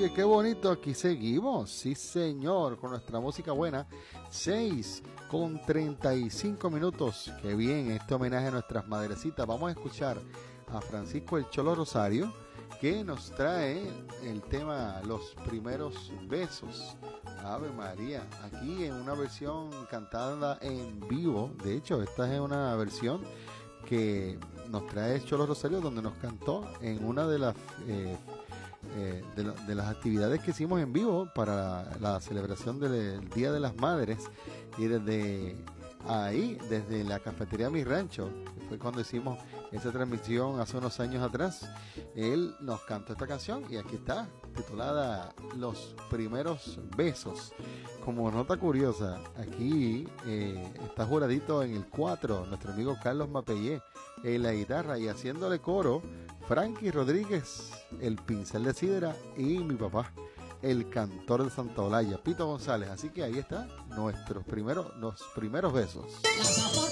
Oye, qué bonito, aquí seguimos, sí señor, con nuestra música buena, 6:35. Qué bien, este homenaje a nuestras madrecitas. Vamos a escuchar a Francisco el Cholo Rosario, que nos trae el tema Los Primeros Besos. Ave María, aquí en una versión cantada en vivo. De hecho, esta es una versión que nos trae el Cholo Rosario, donde nos cantó en una de las de las actividades que hicimos en vivo para la celebración del Día de las Madres. Y desde ahí, desde la cafetería Mi Rancho, que fue cuando hicimos esa transmisión hace unos años atrás, él nos cantó esta canción y aquí está, titulada Los Primeros Besos. Como nota curiosa, aquí está juradito en el 4 nuestro amigo Carlos Mapellé en la guitarra, y haciéndole coro Frankie Rodríguez, el pincel de sidra, y mi papá, el cantor de Santa Olaya, Pito González. Así que ahí está los primeros besos.